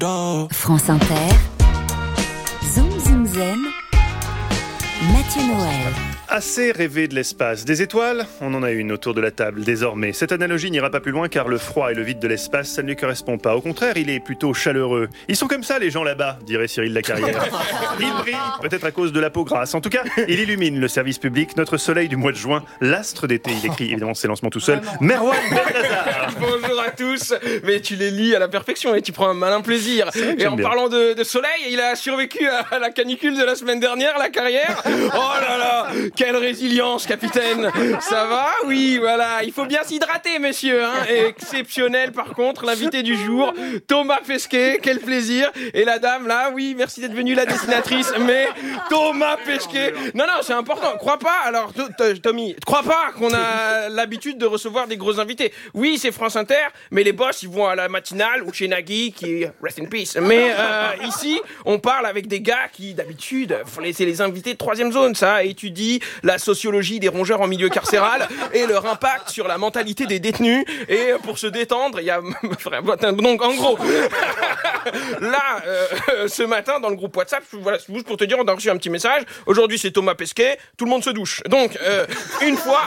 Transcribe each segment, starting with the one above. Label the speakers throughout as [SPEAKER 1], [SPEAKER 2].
[SPEAKER 1] France Inter, Zoom Zoom Zen, Mathieu Noël.
[SPEAKER 2] Assez rêvé de l'espace. Des étoiles, on en a une autour de la table désormais. Cette analogie n'ira pas plus loin car le froid et le vide de l'espace, ça ne lui correspond pas. Au contraire, il est plutôt chaleureux. Ils sont comme ça les gens là-bas, dirait Cyril Lacarrière. Il brille, peut-être à cause de la peau grasse. En tout cas, il illumine le service public, notre soleil du mois de juin, l'astre d'été. Il écrit évidemment ses lancements tout seul. Merwan Belhazar.
[SPEAKER 3] Bonjour à tous. Mais tu les lis à la perfection et tu prends un malin plaisir. Et en parlant de soleil, il a survécu à la canicule de la semaine dernière, Lacarrière. Oh là là, quelle résilience, capitaine. Ça va? Oui, voilà. Il faut bien s'hydrater, messieurs. Hein. Exceptionnel, par contre, l'invité du jour, Thomas Pesquet. Quel plaisir. Et la dame, là, oui, merci d'être venue, la dessinatrice. Mais Thomas Pesquet. Non, c'est important. Crois pas, alors, Tommy, crois pas qu'on a l'habitude de recevoir des gros invités. Oui, c'est France Inter, mais les boss, ils vont à la matinale ou chez Nagui, qui rest in peace. Mais ici, on parle avec des gars qui, d'habitude, c'est les invités de troisième zone, ça étudie la sociologie des rongeurs en milieu carcéral et leur impact sur la mentalité des détenus. Et pour se détendre, il y a... Donc, en gros, là, ce matin, dans le groupe WhatsApp, voilà, juste pour te dire, on a reçu un petit message. Aujourd'hui, c'est Thomas Pesquet. Tout le monde se douche. Donc, une fois,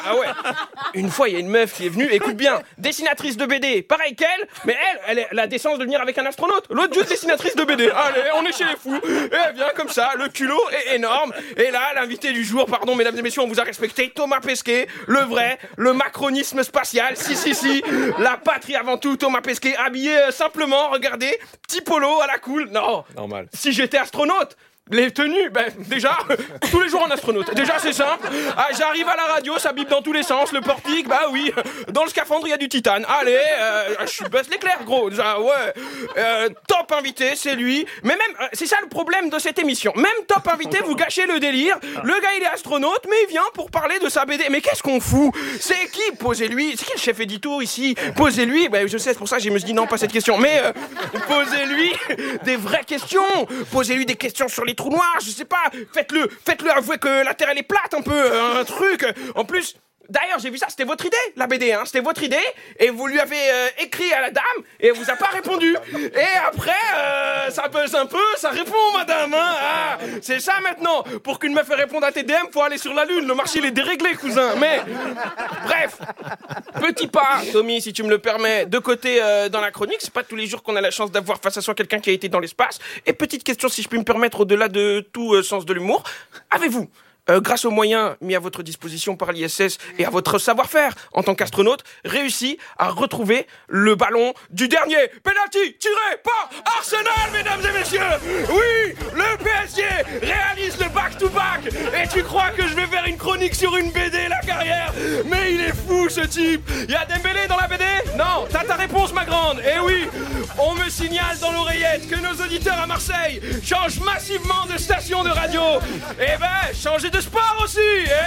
[SPEAKER 3] il y a une meuf qui est venue. Écoute bien, dessinatrice de BD, pareil qu'elle, mais elle a la décence de venir avec un astronaute. L'autre, juste dessinatrice de BD. Allez, on est chez les fous. Et elle vient comme ça, le culot est énorme. Et là, l'invité du jour, pardon, mesdames et messieurs, on vous a respecté, Thomas Pesquet, le vrai, le macronisme spatial, si, la patrie avant tout, Thomas Pesquet, habillé simplement, regardez, petit polo à la cool, non, normal. Si j'étais astronaute, les tenues, déjà, tous les jours en astronaute. Déjà, c'est simple. Ah, j'arrive à la radio, ça bip dans tous les sens. Le portique, oui. Dans le scaphandre, il y a du titane. Allez, je suis Buzz l'éclair, gros. Déjà, ouais. Top invité, c'est lui. Mais même, c'est ça le problème de cette émission. Même top invité, vous gâchez le délire. Le gars, il est astronaute, mais il vient pour parler de sa BD. Mais qu'est-ce qu'on fout? C'est qui? Posez-lui. C'est qui le chef édito ici? Posez-lui. Je sais, c'est pour ça que je me suis dit non, pas cette question. Mais posez-lui des vraies questions. Posez-lui des questions sur les trous noirs, je sais pas, faites-le avouer que la Terre elle est plate un peu, un truc. En plus, d'ailleurs j'ai vu ça, c'était votre idée, la BD, hein, c'était votre idée, et vous lui avez écrit à la dame, et elle vous a pas répondu. Et après, ça buzz un peu, ça répond madame, hein, ah, c'est ça maintenant, pour qu'une meuf réponde à tes DM, faut aller sur la lune, le marché il est déréglé cousin, mais bref, petit pas, Tommy, si tu me le permets, de côté dans la chronique, c'est pas tous les jours qu'on a la chance d'avoir face à soi quelqu'un qui a été dans l'espace, et petite question si je puis me permettre, au-delà de tout sens de l'humour, avez-vous grâce aux moyens mis à votre disposition par l'ISS et à votre savoir-faire en tant qu'astronaute, réussi à retrouver le ballon du dernier penalty tiré par Arsenal, mesdames et messieurs. Oui, le PSG réalise le back-to-back. Et tu crois que je vais faire une chronique sur une BD, Lacarrière? Mais il est fou, ce type. Il y a Dembélé dans la BD? Non, t'as ta réponse, ma grande. Et oui, on me signale dans l'oreillette que nos auditeurs à Marseille changent massivement de station de radio. Changez de sport aussi.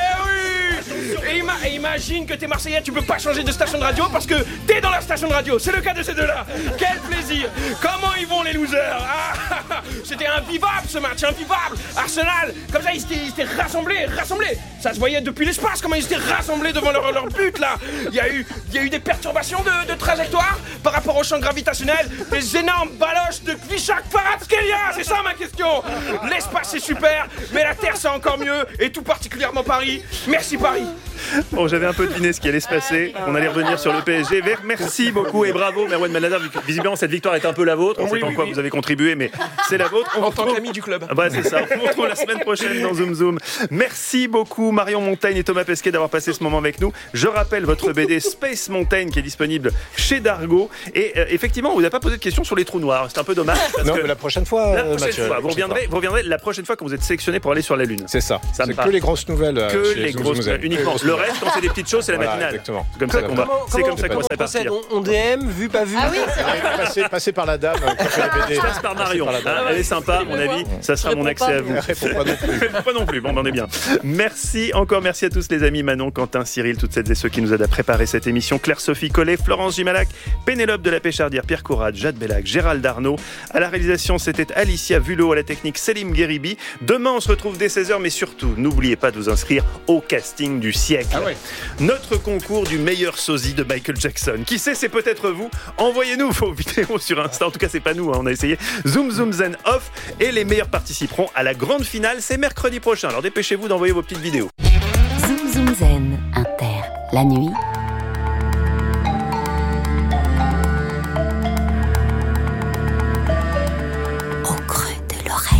[SPEAKER 3] Oui. Et imagine que t'es Marseillais, tu peux pas changer de station de radio parce que t'es dans la station de radio. C'est le cas de ces deux-là. Quel plaisir. Comment ils vont les losers? C'était invivable ce match, invivable. Arsenal, comme ça ils s'étaient rassemblés. Ça se voyait depuis l'espace comment ils étaient rassemblés devant leur but là. Il y a eu des perturbations de trajectoire par rapport au champ gravitationnel, des énormes baloches de Kvyat-Karatskelia. C'est ça ma question. L'espace c'est super, mais la Terre c'est encore mieux. Et tout particulièrement Paris. Merci Paris.
[SPEAKER 2] Bon, j'avais un peu deviné ce qui allait se passer. On allait revenir sur le PSG. Merci beaucoup et bravo Merwan Belhazar. Visiblement cette victoire est un peu la vôtre. On ne sait pas en quoi vous avez contribué, mais c'est la vôtre.
[SPEAKER 3] En tant qu'ami du club.
[SPEAKER 2] C'est ça. On vous retrouve la semaine prochaine dans Zoom Zoom. Merci beaucoup Marion Montaigne et Thomas Pesquet d'avoir passé ce moment avec nous. Je rappelle votre BD Space Mountain qui est disponible chez Dargaud. Et effectivement, on vous a pas posé de questions sur les trous noirs. C'est un peu dommage.
[SPEAKER 4] Non, mais la prochaine fois, Mathieu.
[SPEAKER 2] Vous reviendrez la prochaine fois quand vous êtes sélectionné pour aller sur la Lune.
[SPEAKER 4] C'est ça. C'est que les grosses nouvelles.
[SPEAKER 2] Que les grosses nouvelles uniquement. Le reste, quand c'est des petites choses, c'est la matinale.
[SPEAKER 4] Exactement.
[SPEAKER 2] C'est comme ça qu'on va. C'est comme ça qu'on va partir.
[SPEAKER 5] On DM, vu, pas vu.
[SPEAKER 1] Ah oui,
[SPEAKER 4] passer par la dame qui fait les BD.
[SPEAKER 2] Je passe par Marion. Elle est sympa, à mon avis. Ça sera mon accès à vous.
[SPEAKER 4] Réponds pas non plus.
[SPEAKER 2] Pas non plus. Bon, on est bien. Merci à tous les amis Manon, Quentin, Cyril, toutes celles et ceux qui nous aident à préparer cette émission. Claire-Sophie Collet, Florence Gimalac, Pénélope de la Péchardière, Pierre Courade, Jade Bellac, Gérald Darnaud. À la réalisation, c'était Alicia Vulot, à la technique Selim Gueribi. Demain, on se retrouve dès 16h, mais surtout, n'oubliez pas de vous inscrire au casting du siècle.
[SPEAKER 3] Ah ouais.
[SPEAKER 2] Notre concours du meilleur sosie de Michael Jackson. Qui sait, c'est peut-être vous. Envoyez-nous vos vidéos sur Insta. En tout cas, c'est pas nous, on a essayé. Zoom Zoom Zen Off. Et les meilleurs participeront à la grande finale. C'est mercredi prochain. Alors dépêchez-vous d'envoyer vos petites vidéos.
[SPEAKER 1] Zoom Zoom Zen Inter, la nuit,